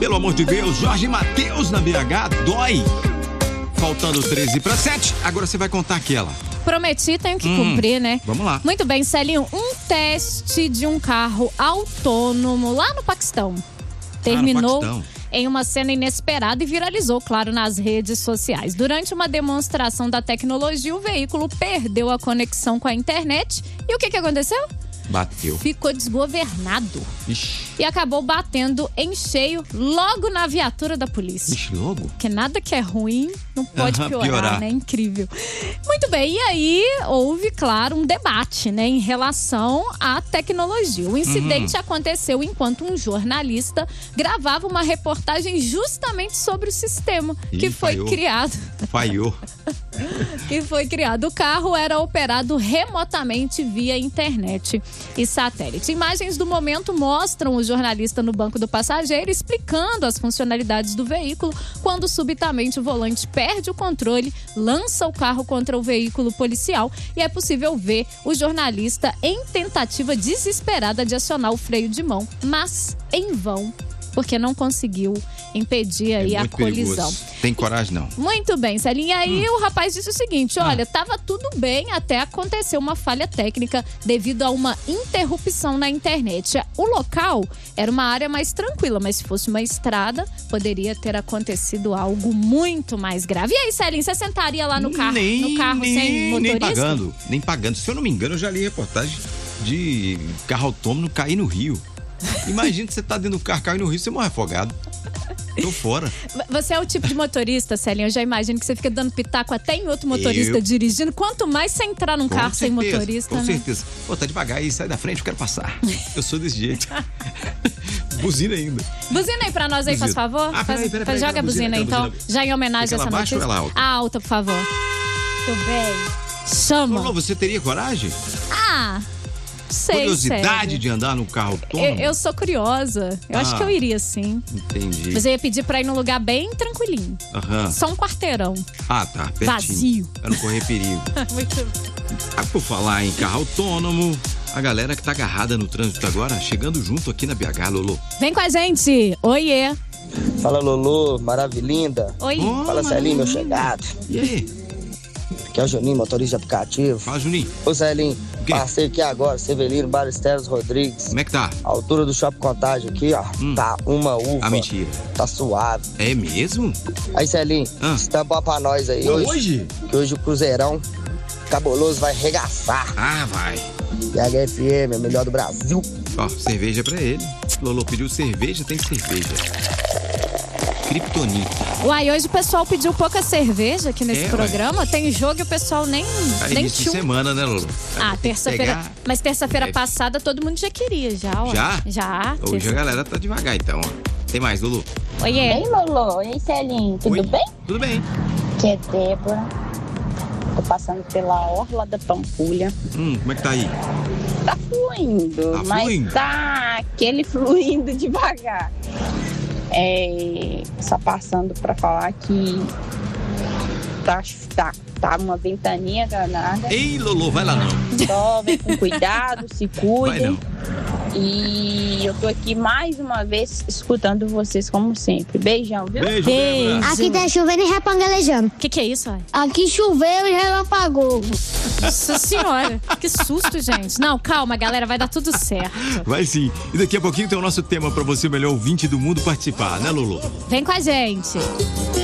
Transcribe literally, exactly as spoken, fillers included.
Pelo amor de Deus, Jorge Mateus na B H, dói. Faltando treze para sete, agora você vai contar aquela. Prometi, tenho que hum, cumprir, né? Vamos lá. Muito bem, Celinho. Um teste de um carro autônomo lá no Paquistão terminou ah, no Paquistão. em uma cena inesperada e viralizou, claro, nas redes sociais. Durante uma demonstração da tecnologia, o veículo perdeu a conexão com a internet. E o que, que aconteceu? Bateu. Ficou desgovernado. Ixi. E acabou batendo em cheio logo na viatura da polícia. Ixi, logo? Porque nada que é ruim não pode Aham, piorar, piorar, né? Incrível. Muito bem, e aí houve, claro, um debate, né, em relação à tecnologia. O incidente uhum. aconteceu enquanto um jornalista gravava uma reportagem justamente sobre o sistema Ih, que foi falhou. criado. Falhou. que foi criado. O carro era operado remotamente via internet e satélite. Imagens do momento mostram o jornalista no banco do passageiro explicando as funcionalidades do veículo quando subitamente o volante perde o controle, lança o carro contra o veículo policial e é possível ver o jornalista em tentativa desesperada de acionar o freio de mão, mas em vão, porque não conseguiu impedir aí é a colisão. Perigoso. Tem coragem, não. Muito bem, Celinho. E aí hum. o rapaz disse o seguinte, olha, ah. tava tudo bem até acontecer uma falha técnica devido a uma interrupção na internet. O local era uma área mais tranquila, mas se fosse uma estrada, poderia ter acontecido algo muito mais grave. E aí, Celinho, você sentaria lá no carro, nem, no carro nem, sem motorista? Nem pagando, nem pagando. Se eu não me engano, eu já li reportagem de carro autônomo cair no rio. Imagina que você tá dentro do carro, cai no rio, você morre afogado. Tô fora. Você é o tipo de motorista, Celinho, eu já imagino que você fica dando pitaco até em outro motorista eu... dirigindo. Quanto mais você entrar num com carro certeza, sem motorista, Com né? certeza. Pô, tá devagar aí, sai da frente, eu quero passar. Eu sou desse jeito. Buzina ainda. Buzina aí pra nós aí, buzina. faz favor. Ah, Faz, peraí, peraí, faz, peraí, joga a buzina, buzina aí, então, buzina. já em homenagem a essa notícia. notícia. Ela alta? A alta, por favor. Muito bem. Chama. Lolo, você teria coragem? Ah... Sei, Curiosidade sério. de andar no carro autônomo? Eu, eu sou curiosa. Eu ah, acho que eu iria, sim. Entendi. Mas eu ia pedir pra ir num lugar bem tranquilinho. Aham. Só um quarteirão. Ah, tá. Pertinho. Vazio. Pra não correr perigo. Muito. Ah, por falar em carro autônomo, a galera que tá agarrada no trânsito agora, chegando junto aqui na B H, Lolo. Vem com a gente. Oiê. Fala, Lolo. Maravilhinda. Oi. Oh, Fala, Celinho, meu chegado. E aí? Aqui é o Juninho, motorista de aplicativo. Fala, Juninho. Ô, Celinho, passei aqui agora, Severino Ballesteros Rodrigues. Como é que tá? A altura do Shopping Contagem aqui, ó, hum. tá uma uva. Ah, mentira. Tá suave. É mesmo? Aí, Celinho, ah. estampa pra nós aí hoje. Hoje? Que hoje o Cruzeirão cabuloso vai regaçar. Ah, vai. E a H F M é a melhor do Brasil. Ó, cerveja pra ele. Lolo pediu cerveja, tem cerveja. Kryptonita. Uai, hoje o pessoal pediu pouca cerveja aqui nesse é, programa. Ué. Tem jogo e o pessoal nem Aí nem início de semana, né, Lolo? Ah, terça-feira. Pegar... Mas terça-feira é. passada todo mundo já queria, já, ó. Já? Já. Hoje terça... a galera tá devagar, então, ó. Tem mais, Lulu? Oiê. Ei, Lolo. Oi, Celinho. Tudo Oi. bem? Tudo bem. Aqui é Débora. Tô passando pela orla da Pampulha. Hum, como é que tá aí? Tá fluindo, tá mas fluindo? tá aquele fluindo devagar. É, só passando pra falar que tá, tá, tá uma ventania danada. Ei, Lolo, vai lá não. Só vem com cuidado, se cuidem. Vai não. E eu tô aqui mais uma vez escutando vocês como sempre. Beijão, viu? Beijo, Beijo. Aqui tá chovendo e repangalejando. O que que é isso, ó? Aqui choveu e relampagou. Nossa senhora, que susto, gente. Não, calma, galera, vai dar tudo certo. Vai sim. E daqui a pouquinho tem o nosso tema pra você, o melhor ouvinte do mundo, participar, né, Lolo? Vem com a gente.